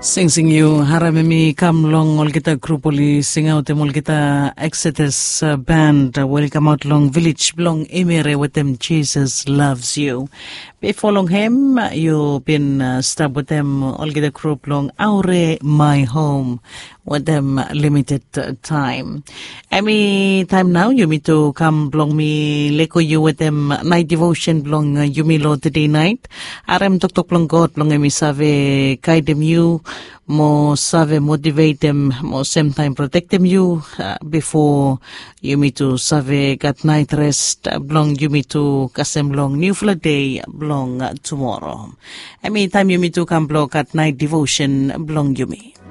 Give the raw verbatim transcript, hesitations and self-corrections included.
Sing sing you haramemi kamlong ol kita grupoli sing out them ol kita Exodus uh, band uh, welcome out long village blong emere with them Jesus loves you. Before long him you been uh, start with them ol kita group long aure my home with them limited uh, time. Any time now you meet to come blong me leko you with them night devotion blong uh, you me lo today night. Aram tok tok blong God blong emi save guide them you. Mo save motivate them, mo same time protect them you uh, before you meet to save got night rest uh, blong you meet to kasem long new flood day blong uh, tomorrow. I mean time you meet to come blog at night devotion blong you me.